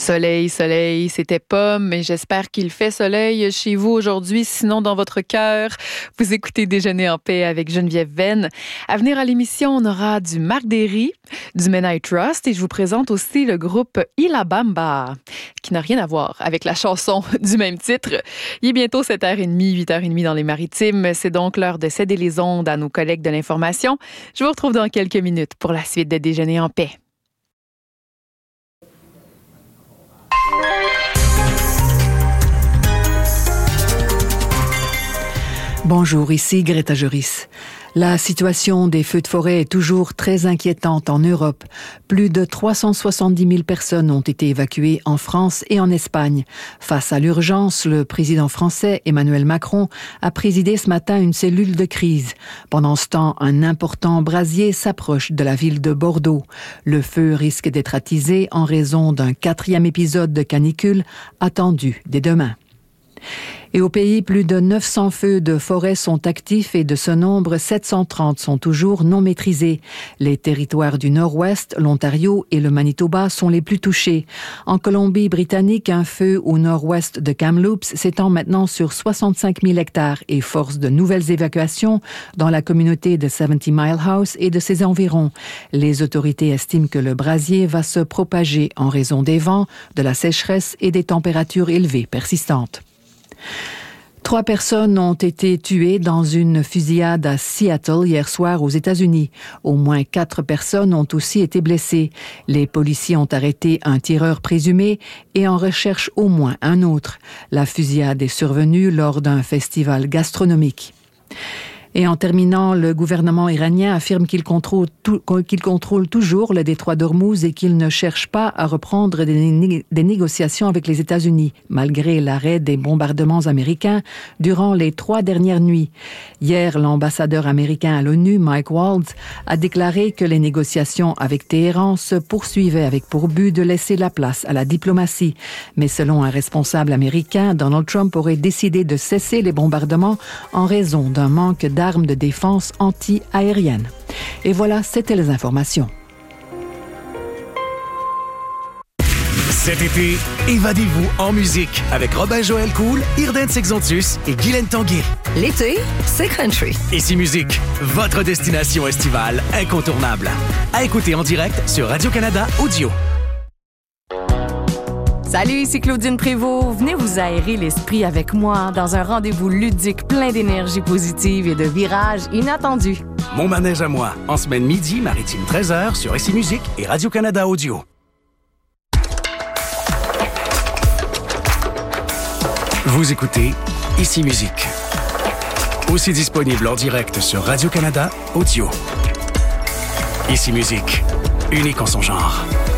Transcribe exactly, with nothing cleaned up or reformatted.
Soleil, soleil, c'était pas, mais j'espère qu'il fait soleil chez vous aujourd'hui, sinon dans votre cœur. Vous écoutez Déjeuner en paix avec Geneviève Venn. À venir à l'émission, on aura du Marc Derry, du Men I Trust, et je vous présente aussi le groupe Ila Bamba, qui n'a rien à voir avec la chanson du même titre. Il est bientôt sept heures trente, huit heures trente dans les Maritimes. C'est donc l'heure de céder les ondes à nos collègues de l'information. Je vous retrouve dans quelques minutes pour la suite de Déjeuner en paix. Bonjour, ici Greta Joris. La situation des feux de forêt est toujours très inquiétante en Europe. Plus de trois cent soixante-dix mille personnes ont été évacuées en France et en Espagne. Face à l'urgence, le président français Emmanuel Macron a présidé ce matin une cellule de crise. Pendant ce temps, un important brasier s'approche de la ville de Bordeaux. Le feu risque d'être attisé en raison d'un quatrième épisode de canicule attendu dès demain. Et au pays, plus de neuf cents feux de forêt sont actifs et de ce nombre, sept cent trente sont toujours non maîtrisés. Les territoires du Nord-Ouest, l'Ontario et le Manitoba sont les plus touchés. En Colombie-Britannique, un feu au nord-ouest de Kamloops s'étend maintenant sur soixante-cinq mille hectares et force de nouvelles évacuations dans la communauté de seventy Mile House et de ses environs. Les autorités estiment que le brasier va se propager en raison des vents, de la sécheresse et des températures élevées persistantes. Trois personnes ont été tuées dans une fusillade à Seattle hier soir aux États-Unis. Au moins quatre personnes ont aussi été blessées. Les policiers ont arrêté un tireur présumé et en recherchent au moins un autre. La fusillade est survenue lors d'un festival gastronomique. Et en terminant, le gouvernement iranien affirme qu'il contrôle, tout, qu'il contrôle toujours le détroit d'Ormuz et qu'il ne cherche pas à reprendre des, né- des négociations avec les États-Unis, malgré l'arrêt des bombardements américains durant les trois dernières nuits. Hier, l'ambassadeur américain à l'ONU, Mike Waltz, a déclaré que les négociations avec Téhéran se poursuivaient avec pour but de laisser la place à la diplomatie. Mais selon un responsable américain, Donald Trump aurait décidé de cesser les bombardements en raison d'un manque d'armes d'armes de défense anti-aérienne. Et voilà, c'était les informations. Cet été, évadez-vous en musique avec Robin-Joël Cool, Irden Sexontus et Guylaine Tanguay. L'été, c'est country. Ici Musique, votre destination estivale incontournable. À écouter en direct sur Radio-Canada Audio. Salut, ici Claudine Prévost. Venez vous aérer l'esprit avec moi dans un rendez-vous ludique plein d'énergie positive et de virages inattendus. Mon manège à moi, en semaine midi, maritime treize heures sur Ici Musique et Radio-Canada Audio. Vous écoutez Ici Musique. Aussi disponible en direct sur Radio-Canada Audio. Ici Musique, unique en son genre.